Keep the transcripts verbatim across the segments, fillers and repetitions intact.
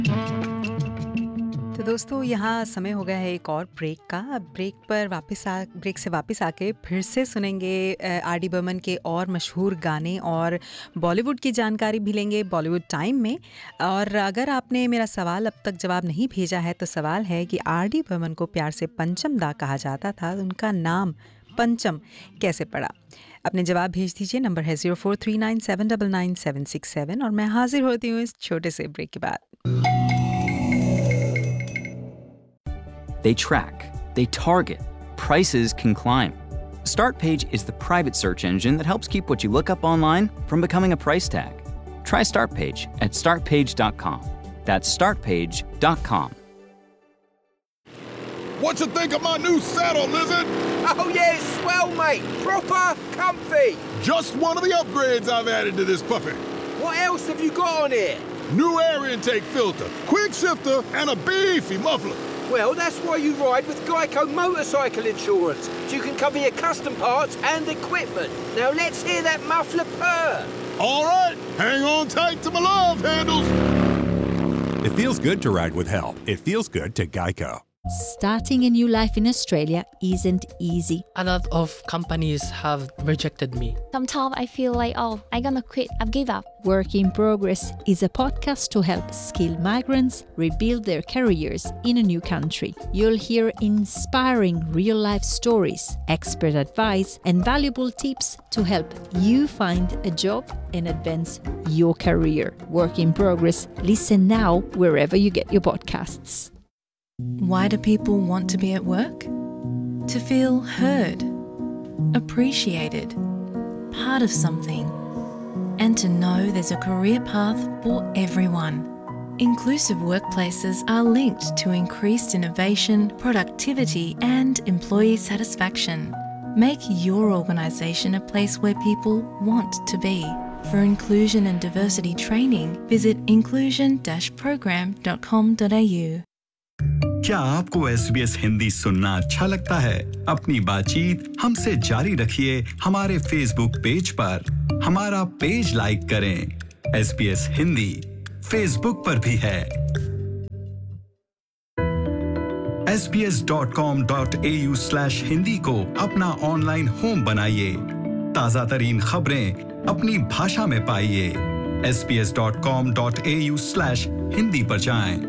तो दोस्तों यहाँ समय हो गया है एक और ब्रेक का। अब ब्रेक पर वापस आ ब्रेक से वापस आके फिर से सुनेंगे आर डी बर्मन के और मशहूर गाने और बॉलीवुड की जानकारी भी लेंगे बॉलीवुड टाइम में। और अगर आपने मेरा सवाल अब तक जवाब नहीं भेजा है तो सवाल है कि आर डी बर्मन को प्यार से पंचम दा कहा जाता था, उनका नाम पंचम कैसे पड़ा? अपने जवाब भेज दीजिए। नंबर है zero four three nine seven nine nine seven six seven और मैं हाजिर होती हूँ इस छोटे से ब्रेक के बाद। They track, they target, prices can climb. StartPage is the private search engine that helps keep what you look up online from becoming a price tag. Try StartPage at start page dot com. That's start page dot com. What you think of my new saddle, Lizard? Oh yeah, it's swell, mate. Proper comfy. Just one of the upgrades I've added to this puppy. What else have you got on here? New air intake filter, quick shifter, and a beefy muffler. Well, that's why you ride with Geico Motorcycle Insurance, so you can cover your custom parts and equipment. Now let's hear that muffler purr. All right, hang on tight to my love handles. It feels good to ride with help. It feels good to Geico. Starting a new life in Australia isn't easy. A lot of companies have rejected me. Sometimes I feel like, oh, I'm gonna quit, I've give up. Work in Progress is a podcast to help skilled migrants rebuild their careers in a new country. You'll hear inspiring real-life stories, expert advice, and valuable tips to help you find a job and advance your career. Work in Progress. Listen now wherever you get your podcasts. Why do people want to be at work? To feel heard, appreciated, part of something, and to know there's a career path for everyone. Inclusive workplaces are linked to increased innovation, productivity, and employee satisfaction. Make your organisation a place where people want to be. For inclusion and diversity training, visit inclusion dash program dot com dot a u. क्या आपको S B S Hindi सुनना अच्छा लगता है? अपनी बातचीत हमसे जारी रखिए हमारे फेसबुक पेज पर। हमारा पेज लाइक करें। S B S Hindi Facebook पर भी है। S B S dot com dot A you slash Hindi को अपना ऑनलाइन होम बनाइए। ताज़ा तरीन खबरें अपनी भाषा में पाइए। S B S dot com dot A you slash Hindi पर जाएं।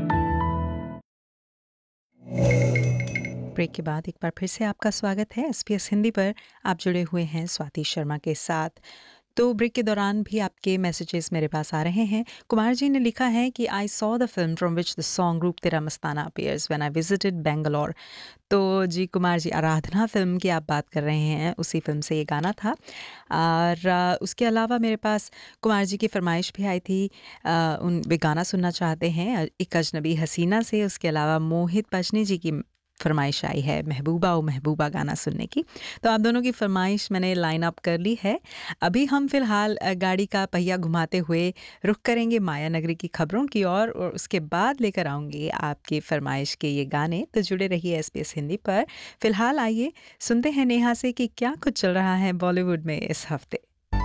ब्रेक के बाद एक बार फिर से आपका स्वागत है एस पी एस हिंदी पर। आप जुड़े हुए हैं स्वाति शर्मा के साथ। तो ब्रेक के दौरान भी आपके मैसेजेस मेरे पास आ रहे हैं। कुमार जी ने लिखा है कि I saw the film from which the song रूप तेरा मस्ताना appears when I visited Bangalore. तो जी कुमार जी, आराधना फ़िल्म की आप बात कर रहे हैं, उसी फिल्म से ये गाना था। और उसके अलावा मेरे पास कुमार जी की फरमाइश भी आई थी, आ, उन वे गाना सुनना चाहते हैं एक अजनबी हसीना से। उसके अलावा मोहित पचनी जी की फरमाइश आई है महबूबा ओ महबूबा गाना सुनने की। तो आप दोनों की फरमाइश मैंने लाइन अप कर ली है। अभी हम फ़िलहाल गाड़ी का पहिया घुमाते हुए रुख करेंगे माया नगरी की खबरों की ओर, और उसके बाद लेकर आऊँगी आपकी फरमाइश के ये गाने। तो जुड़े रहिए एस बी एस हिंदी पर। फ़िलहाल आइए सुनते हैं नेहा से कि क्या कुछ चल रहा है बॉलीवुड में इस हफ्ते।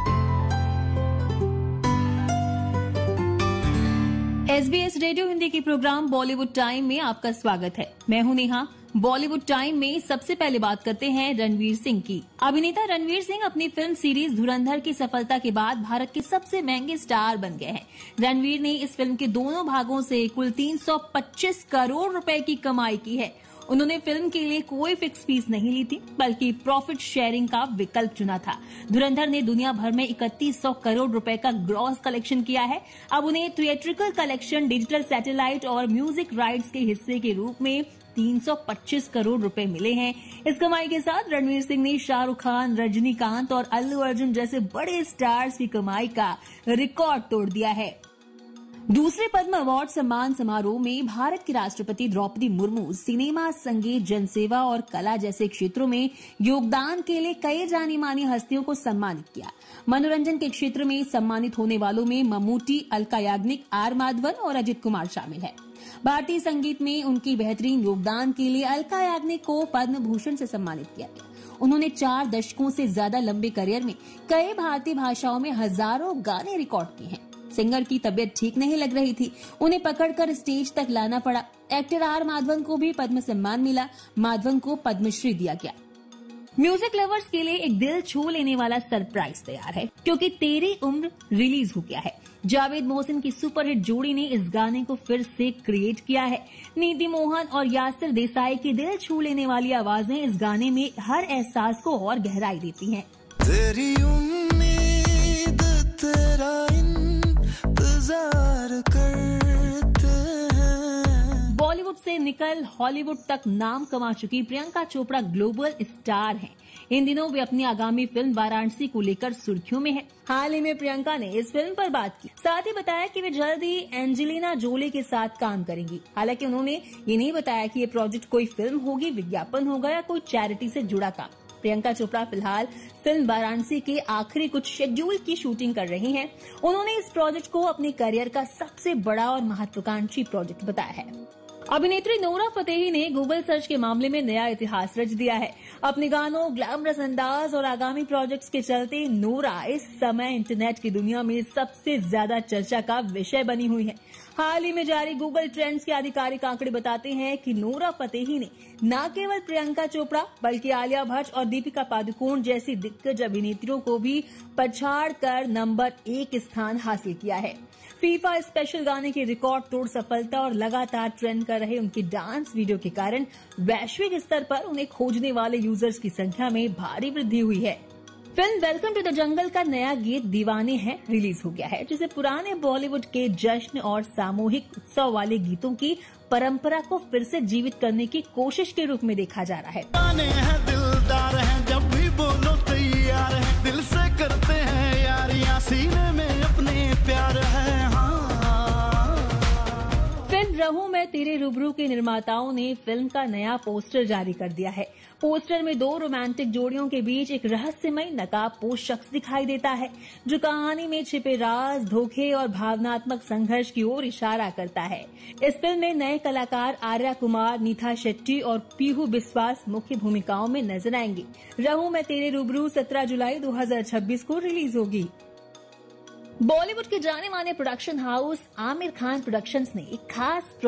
S B S radio Hindi के प्रोग्राम बॉलीवुड टाइम में आपका स्वागत है। मैं हूं नेहा। बॉलीवुड टाइम में सबसे पहले बात करते हैं रणवीर सिंह की। अभिनेता रणवीर सिंह अपनी फिल्म सीरीज धुरंधर की सफलता के बाद भारत के सबसे महंगे स्टार बन गए हैं। रणवीर ने इस फिल्म के दोनों भागों से कुल तीन सौ पच्चीस करोड़ रुपए की कमाई की है। उन्होंने फिल्म के लिए कोई फिक्स फीस नहीं ली थी, बल्कि प्रॉफिट शेयरिंग का विकल्प चुना था। धुरंधर ने दुनिया भर में इकतीस सौ करोड़ रुपए का ग्रॉस कलेक्शन किया है। अब उन्हें थिएट्रिकल कलेक्शन, डिजिटल सैटेलाइट और म्यूजिक राइट्स के हिस्से के रूप में तीन सौ पच्चीस करोड़ रुपए मिले हैं। इस कमाई के साथ रणवीर सिंह ने शाहरुख खान, रजनीकांत और अल्लू अर्जुन जैसे बड़े स्टार्स की कमाई का रिकॉर्ड तोड़ दिया है। दूसरे पद्म अवार्ड सम्मान समारोह में भारत की राष्ट्रपति द्रौपदी मुर्मू सिनेमा, संगीत, जनसेवा और कला जैसे क्षेत्रों में योगदान के लिए कई जानी मानी हस्तियों को सम्मानित किया। मनोरंजन के क्षेत्र में सम्मानित होने वालों में मम्मूटी, अलका याग्निक, आर माधवन और अजित कुमार शामिल है। भारतीय संगीत में उनकी बेहतरीन योगदान के लिए अलका याग्निक को पद्म भूषण से सम्मानित किया गया। उन्होंने चार दशकों से ज्यादा लंबे करियर में कई भारतीय भाषाओं में हजारों गाने रिकॉर्ड किए हैं। सिंगर की तबीयत ठीक नहीं लग रही थी, उन्हें पकड़कर स्टेज तक लाना पड़ा। एक्टर आर माधवन को भी पद्म सम्मान मिला। माधवन को पद्मश्री दिया गया। म्यूजिक लवर्स के लिए एक दिल छू लेने वाला सरप्राइज तैयार है, क्योंकि तेरी उम्र रिलीज हो गया है। जावेद मोहसिन की सुपरहिट जोड़ी ने इस गाने को फिर से क्रिएट किया है। नीति मोहन और यासिर देसाई की दिल छू लेने वाली आवाजें इस गाने में हर एहसास को और गहराई देती हैं। तेरी उम्मीद तेरा इंतजार करते हैं। बॉलीवुड से निकल हॉलीवुड तक नाम कमा चुकी प्रियंका चोपड़ा ग्लोबल स्टार हैं। इन दिनों वे अपनी आगामी फिल्म वाराणसी को लेकर सुर्खियों में हैं। हाल ही में प्रियंका ने इस फिल्म पर बात की, साथ ही बताया कि वे जल्द ही एंजेलिना जोली के साथ काम करेंगी। हालांकि उन्होंने ये नहीं बताया कि ये प्रोजेक्ट कोई फिल्म होगी, विज्ञापन होगा या कोई चैरिटी से जुड़ा काम। प्रियंका चोपड़ा फिलहाल फिल्म वाराणसी के आखिरी कुछ शेड्यूल की शूटिंग कर रही हैं। उन्होंने इस प्रोजेक्ट को अपने करियर का सबसे बड़ा और महत्वाकांक्षी प्रोजेक्ट बताया है। अभिनेत्री नोरा फतेही ने गूगल सर्च के मामले में नया इतिहास रच दिया है। अपने गानों, ग्लैमरस अंदाज और आगामी प्रोजेक्ट्स के चलते नोरा इस समय इंटरनेट की दुनिया में सबसे ज्यादा चर्चा का विषय बनी हुई है। हाल ही में जारी गूगल ट्रेंड्स के आधिकारिक आंकड़े बताते हैं कि नोरा फतेही ने न केवल प्रियंका चोपड़ा बल्कि आलिया भट्ट और दीपिका पादुकोण जैसी दिग्गज अभिनेत्रियों को भी पछाड़ कर नंबर एक स्थान हासिल किया है। फीफा स्पेशल गाने की रिकॉर्ड तोड़ सफलता और लगातार ट्रेंड कर रहे उनके डांस वीडियो के कारण वैश्विक स्तर पर उन्हें खोजने वाले यूजर्स की संख्या में भारी वृद्धि हुई है। Film welcome to the jungle का नया गीत दीवाने हैं रिलीज हो गया है, जिसे पुराने बॉलीवुड के जश्न और सामूहिक उत्सव वाले गीतों की परंपरा को फिर से जीवित करने की कोशिश के रूप में देखा जा रहा है। गाने हैं दिलदार हैं, जब भी बोलो तैयार हैं, दिल से करते हैं यारियां, सीने में अपने प्यार है। हाँ। फिल्म रहूं मैं तेरे रूबरू के निर्माताओं ने फिल्म का नया पोस्टर जारी कर दिया है। पोस्टर में दो रोमांटिक जोड़ियों के बीच एक रहस्यमय नकाबपोश शख्स दिखाई देता है, जो कहानी में छिपे राज, धोखे और भावनात्मक संघर्ष की ओर इशारा करता है। इस फिल्म में नए कलाकार आर्या कुमार, नीथा शेट्टी और पीहू बिस्वास मुख्य भूमिकाओं में नजर आएंगे। रहूं मैं तेरे रूबरू सत्रह जुलाई दो हजार छब्बीस को रिलीज होगी। बॉलीवुड के जाने माने production house Aamir Khan productions ने एक खास